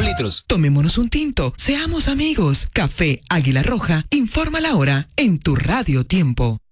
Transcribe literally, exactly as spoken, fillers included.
litros. Tomémonos un tinto, seamos amigos. Café Águila Roja, informa la hora en tu Radio Tiempo.